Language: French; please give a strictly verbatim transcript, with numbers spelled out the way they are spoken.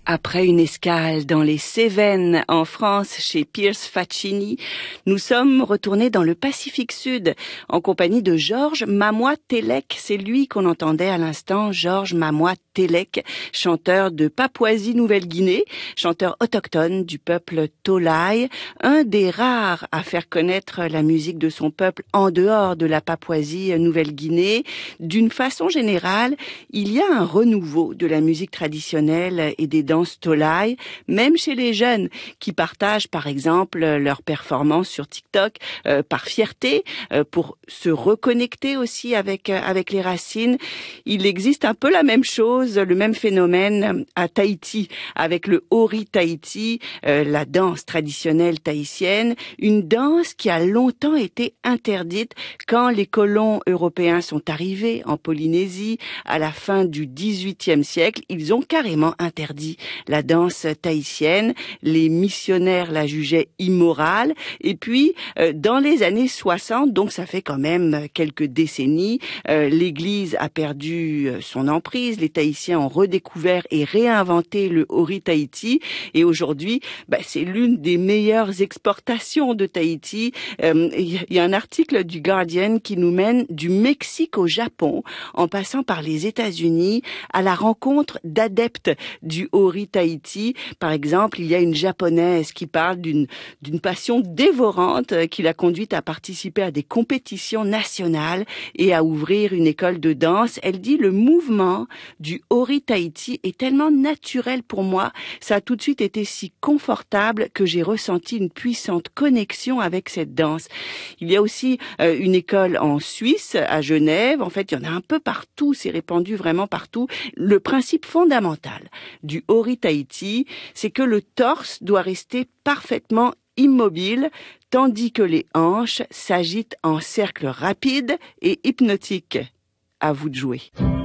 Après une escale dans les Cévennes, en France, chez Pierce Faccini, nous sommes retournés dans le Pacifique Sud, en compagnie de Georges Mamois Télek. C'est lui qu'on entendait à l'instant, Georges Mamois Télek, chanteur de Papouasie-Nouvelle-Guinée, chanteur autochtone du peuple Tolai, un des rares à faire connaître la musique de son peuple en dehors de la Papouasie-Nouvelle-Guinée. D'une façon générale, il y a un renouveau de la musique traditionnelle et des danses Tolai, même chez les jeunes qui partagent par exemple leurs performances sur TikTok euh, par fierté, euh, pour se reconnecter aussi avec euh, avec les racines. Il existe un peu la même chose, le même phénomène à Tahiti avec le Ori Tahiti, euh, la danse traditionnelle tahitienne, une danse qui a longtemps été interdite quand les colons européens sont arrivés en Polynésie à la fin du dix-huitième siècle. Ils ont carrément interdit la danse tahitienne. Les missionnaires la jugeaient immorale. Et puis, euh, dans les années soixante, donc ça fait quand même quelques décennies, euh, l'Église a perdu son emprise. Les Tahitiens ont redécouvert et réinventé le Ori Tahiti. Et aujourd'hui, bah, c'est l'une des meilleures exportations de Tahiti. Euh, il y a un article du Guardian qui nous mène du Mexique au Japon, en passant par les États-Unis, à la rencontre d'adeptes du Ori Tahiti. Par exemple, il y a une japonaise qui parle d'une d'une passion dévorante qui l'a conduite à participer à des compétitions nationales et à ouvrir une école de danse. Elle dit: le mouvement du Ori Tahiti est tellement naturel pour moi, ça a tout de suite été si confortable que j'ai ressenti une puissante connexion avec cette danse. Il y a aussi euh, une école en Suisse, à Genève. En fait, il y en a un peu partout, c'est répandu vraiment partout. Le principe fondamental du Ori Tahiti, c'est que le torse doit rester parfaitement immobile, tandis que les hanches s'agitent en cercle rapide et hypnotique. À vous de jouer.